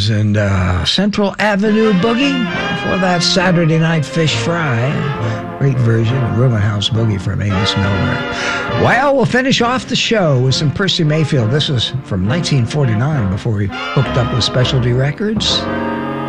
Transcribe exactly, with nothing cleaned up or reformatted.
Williams and uh, Central Avenue Boogie. Before that, Saturday Night Fish Fry. Great version of Ruin House Boogie from Amos Milner. Well, we'll finish off the show with some Percy Mayfield. This was from nineteen forty-nine before he hooked up with Specialty Records.